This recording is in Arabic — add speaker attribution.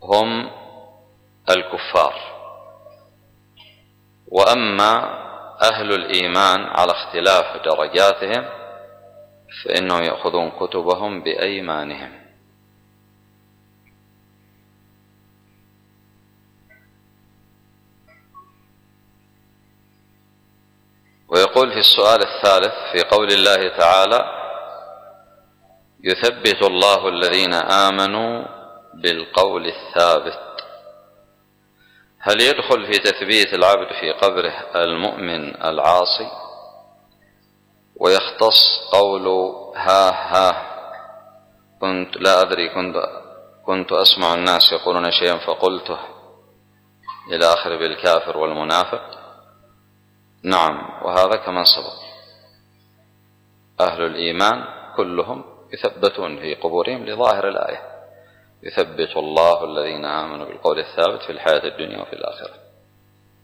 Speaker 1: هم الكفار. وأما أهل الإيمان على اختلاف درجاتهم فإنهم يأخذون كتبهم بأيمانهم. ويقول في السؤال الثالث في قول الله تعالى: يثبت الله الذين آمنوا بالقول الثابت، هل يدخل في تثبيت العبد في قبره المؤمن العاصي؟ ويختص قول ها كنت لا أدري كنت أسمع الناس يقولون شيئا فقلته إلى آخر بالكافر والمنافق؟ نعم، وهذا كما سبق. أهل الإيمان كلهم يثبتون في قبورهم لظاهر الآية: يثبت الله الذين آمنوا بالقول الثابت في الحياة الدنيا وفي الآخرة.